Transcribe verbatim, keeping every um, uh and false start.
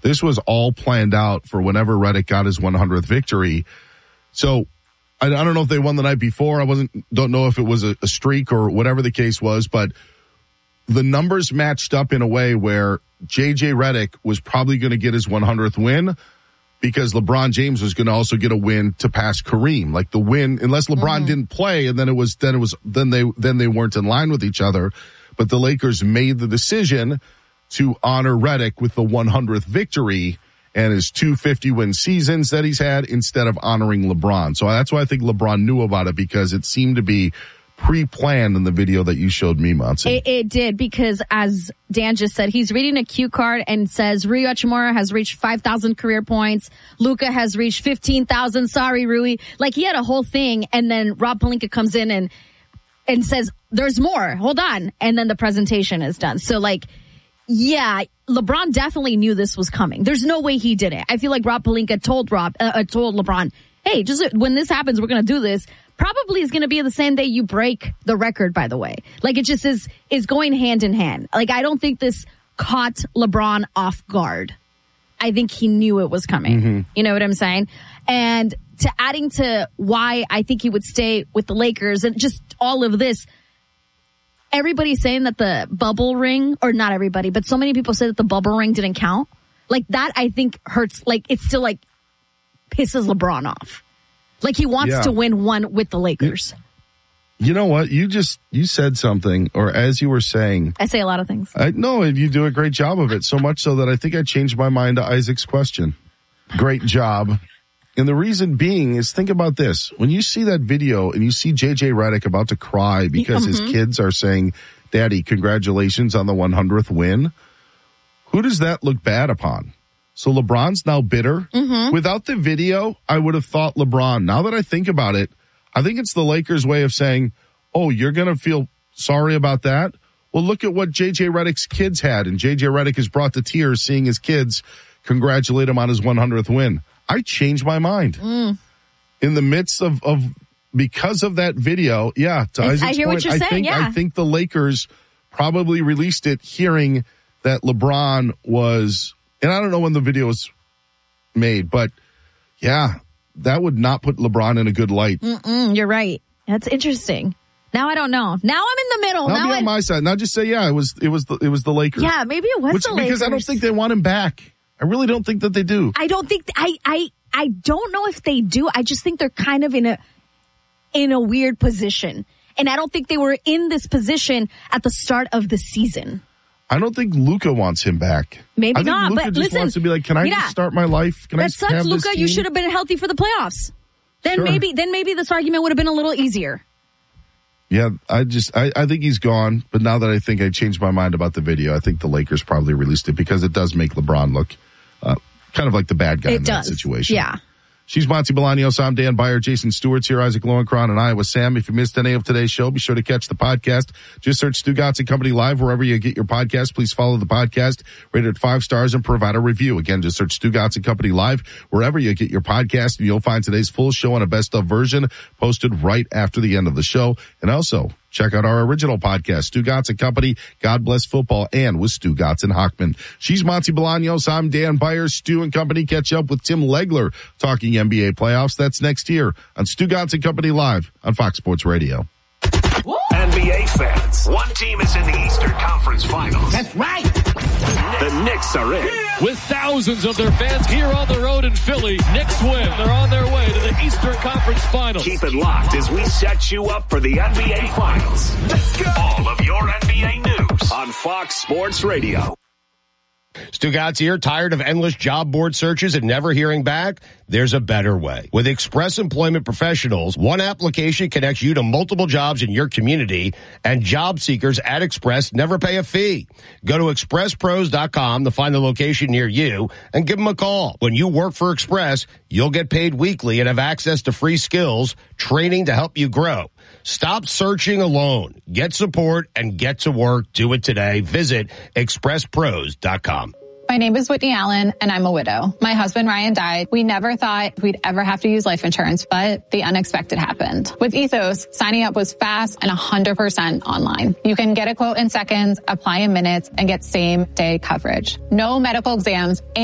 This was all planned out for whenever Redick got his one hundredth victory. So I, I don't know if they won the night before. I wasn't, don't know if it was a, a streak or whatever the case was, but the numbers matched up in a way where J J Redick was probably going to get his one hundredth win because LeBron James was going to also get a win to pass Kareem. Like the win, unless LeBron mm-hmm. didn't play, and then it was, then it was, then they, then they weren't in line with each other. But the Lakers made the decision to honor Redick with the one hundredth victory and his two fifty-win seasons that he's had instead of honoring LeBron. So that's why I think LeBron knew about it, because it seemed to be pre-planned in the video that you showed me, Monty. It, it did, because as Dan just said, he's reading a cue card and says Rui Hachimura has reached five thousand career points. Luka has reached fifteen thousand. Sorry, Rui. Like, he had a whole thing, and then Rob Pelinka comes in and and says, there's more. Hold on. And then the presentation is done. So, like, yeah, LeBron definitely knew this was coming. There's no way he didn't. I feel like Rob Pelinka told Rob, uh, told LeBron, hey, just when this happens, we're going to do this. Probably is going to be the same day you break the record, by the way. Like, it just is, is going hand in hand. Like, I don't think this caught LeBron off guard. I think he knew it was coming. Mm-hmm. You know what I'm saying? And to adding to why I think he would stay with the Lakers and just all of this, everybody's saying that the bubble ring, or not everybody, but so many people say that the bubble ring didn't count. Like, that I think hurts. Like, it's still like pisses LeBron off. Like, he wants yeah. to win one with the Lakers. You know what? You just, you said something, or as you were saying. I say a lot of things. I know, and you do a great job of it, so much so that I think I changed my mind to Isaac's question. Great job. And the reason being is, think about this. When you see that video and you see J J Redick about to cry because mm-hmm. his kids are saying, Daddy, congratulations on the one hundredth win, who does that look bad upon? So LeBron's now bitter. Mm-hmm. Without the video, I would have thought LeBron. Now that I think about it, I think it's the Lakers' way of saying, oh, you're going to feel sorry about that? Well, look at what J J Redick's kids had, and J J Redick is brought to tears seeing his kids congratulate him on his one hundredth win. I changed my mind. Mm. In the midst of, of, because of that video, yeah, to Isaac's I hear point, what you're I saying, think, yeah. I think the Lakers probably released it hearing that LeBron was, and I don't know when the video was made, but yeah, that would not put LeBron in a good light. Mm-mm, you're right. That's interesting. Now I don't know. Now I'm in the middle. Now, now be I... on my side. Now just say, yeah, it was, it was, the, it was the Lakers. Yeah, maybe it was Which, the Lakers. Because I don't think they want him back. I really don't think that they do. I don't think, I, I, I don't know if they do. I just think they're kind of in a, in a weird position. And I don't think they were in this position at the start of the season. I don't think Luka wants him back. Maybe I think not, Luka but just listen, wants to be like, can I yeah, just start my life? Can that I sucks, have Luka. this You team? should have been healthy for the playoffs. Then Sure. maybe, then maybe this argument would have been a little easier. Yeah, I just, I, I think he's gone. But now that I think I changed my mind about the video, I think the Lakers probably released it because it does make LeBron look uh, kind of like the bad guy it in does. that situation. Yeah. She's Monty Bolaños. I'm Dan Byer. Jason Stewart's here. Isaac Lowenkron and Iowa Sam. If you missed any of today's show, be sure to catch the podcast. Just search Stugotz and Company Live wherever you get your podcast. Please follow the podcast, rate it five stars, and provide a review. Again, just search Stugotz and Company Live wherever you get your podcast, and you'll find today's full show on a best of version posted right after the end of the show. And also, check out our original podcast, Stugotz and Company, God Bless Football, and with Stugotz and Hockman. She's Monty Bolaños. I'm Dan Byer. Stu and Company catch up with Tim Legler talking N B A playoffs. That's next year on Stugotz and Company Live on Fox Sports Radio. N B A fans, one team is in the Eastern Conference Finals. That's right. The Knicks are in. With thousands of their fans here on the road in Philly, Knicks win. They're on their way to the Eastern Conference Finals. Keep it locked as we set you up for the N B A Finals. Let's go. All of your N B A news on Fox Sports Radio. Stugotz here. Tired of endless job board searches and never hearing back? There's a better way. With Express Employment Professionals, one application connects you to multiple jobs in your community, and job seekers at Express never pay a fee. Go to express pros dot com to find the location near you and give them a call. When you work for Express, you'll get paid weekly and have access to free skills, training to help you grow. Stop searching alone. Get support and get to work. Do it today. Visit express pros dot com. My name is Whitney Allen, and I'm a widow. My husband, Ryan, died. We never thought we'd ever have to use life insurance, but the unexpected happened. With Ethos, signing up was fast and one hundred percent online. You can get a quote in seconds, apply in minutes, and get same-day coverage. No medical exams.